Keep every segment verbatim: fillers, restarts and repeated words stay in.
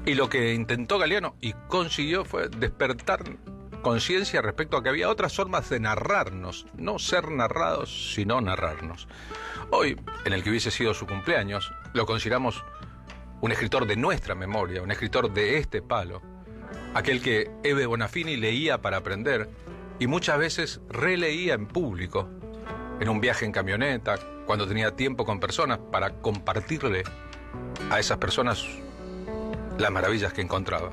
Y lo que intentó Galeano y consiguió fue despertar conciencia respecto a que había otras formas de narrarnos, no ser narrados, sino narrarnos. Hoy, en el que hubiese sido su cumpleaños, lo consideramos un escritor de nuestra memoria, un escritor de este palo, aquel que Ebe Bonafini leía para aprender y muchas veces releía en público, en un viaje en camioneta, cuando tenía tiempo con personas para compartirle a esas personas las maravillas que encontraba.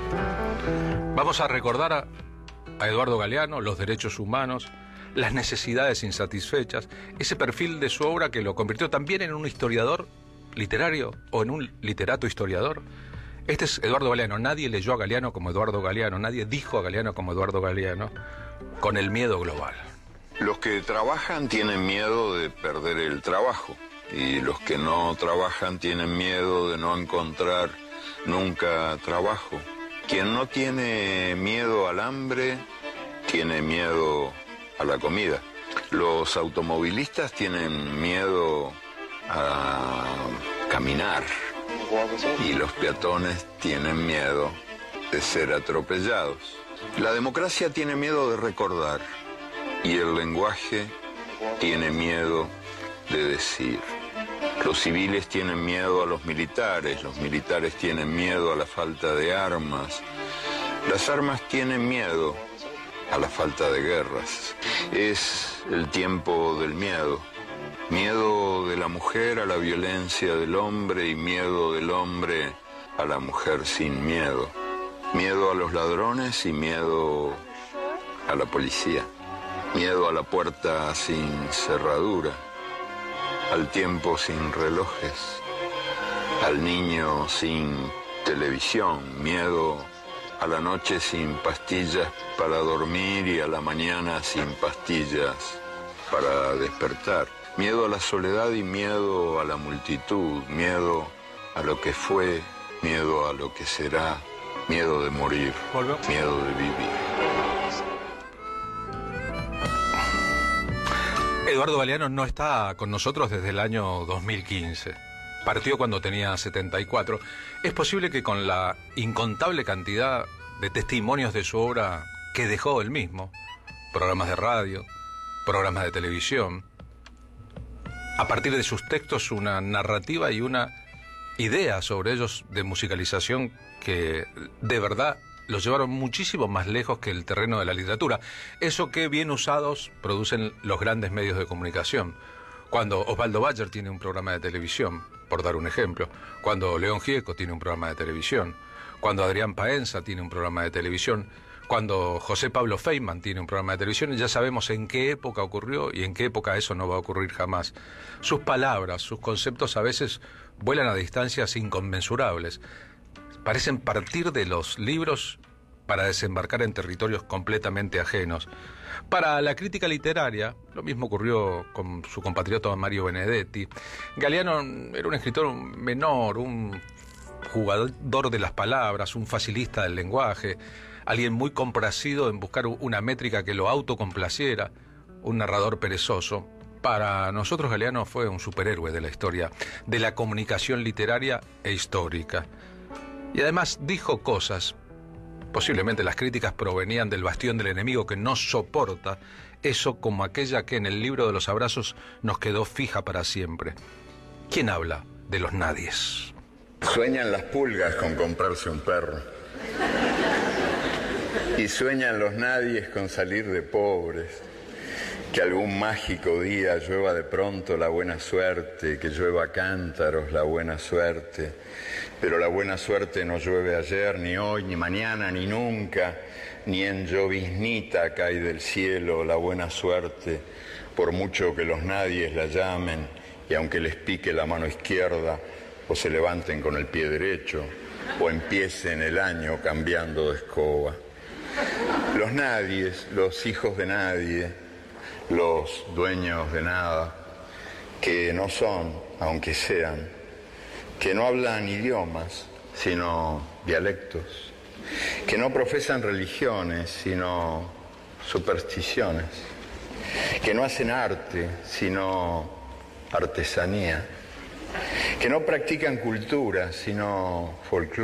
Vamos a recordar a, a Eduardo Galeano, los derechos humanos, las necesidades insatisfechas, ese perfil de su obra que lo convirtió también en un historiador literario o en un literato historiador. Este es Eduardo Galeano. Nadie leyó a Galeano como Eduardo Galeano, nadie dijo a Galeano como Eduardo Galeano, con el miedo global. Los que trabajan tienen miedo de perder el trabajo y los que no trabajan tienen miedo de no encontrar nunca trabajo. Quien no tiene miedo al hambre, tiene miedo a la comida. Los automovilistas tienen miedo a caminar y los peatones tienen miedo de ser atropellados. La democracia tiene miedo de recordar y el lenguaje tiene miedo de decir. Los civiles tienen miedo a los militares, los militares tienen miedo a la falta de armas, las armas tienen miedo a la falta de guerras. Es el tiempo del miedo, miedo de la mujer a la violencia del hombre y miedo del hombre a la mujer sin miedo, miedo a los ladrones y miedo a la policía, miedo a la puerta sin cerradura, al tiempo sin relojes, al niño sin televisión, miedo a la noche sin pastillas para dormir y a la mañana sin pastillas para despertar, miedo a la soledad y miedo a la multitud, miedo a lo que fue, miedo a lo que será, miedo de morir, miedo de vivir. Eduardo Galeano no está con nosotros desde el año dos mil quince. Partió cuando tenía setenta y cuatro. Es posible que con la incontable cantidad de testimonios de su obra que dejó él mismo, programas de radio, programas de televisión, a partir de sus textos una narrativa y una idea sobre ellos de musicalización que de verdad los llevaron muchísimo más lejos que el terreno de la literatura. Eso que bien usados producen los grandes medios de comunicación. Cuando Osvaldo Bayer tiene un programa de televisión, por dar un ejemplo, cuando León Gieco tiene un programa de televisión, cuando Adrián Paenza tiene un programa de televisión, cuando José Pablo Feynman tiene un programa de televisión, ya sabemos en qué época ocurrió y en qué época eso no va a ocurrir jamás. Sus palabras, sus conceptos a veces vuelan a distancias inconmensurables. Parecen partir de los libros para desembarcar en territorios completamente ajenos. Para la crítica literaria, lo mismo ocurrió con su compatriota Mario Benedetti. Galeano era un escritor menor, un jugador de las palabras, un facilista del lenguaje, alguien muy complacido en buscar una métrica que lo autocomplaciera, un narrador perezoso. Para nosotros Galeano fue un superhéroe de la historia, de la comunicación literaria e histórica. Y además dijo cosas, posiblemente las críticas provenían del bastión del enemigo que no soporta eso, como aquella que en el libro de los abrazos nos quedó fija para siempre. ¿Quién habla de los nadies? Sueñan las pulgas con comprarse un perro. Y sueñan los nadies con salir de pobres. Que algún mágico día llueva de pronto la buena suerte, que llueva cántaros la buena suerte. Pero la buena suerte no llueve ayer, ni hoy, ni mañana, ni nunca, ni en lloviznita cae del cielo la buena suerte, por mucho que los nadies la llamen, y aunque les pique la mano izquierda, o se levanten con el pie derecho, o empiecen el año cambiando de escoba. Los nadies, los hijos de nadie, los dueños de nada, que no son, aunque sean, que no hablan idiomas, sino dialectos, que no profesan religiones, sino supersticiones, que no hacen arte, sino artesanía, que no practican cultura, sino folclore.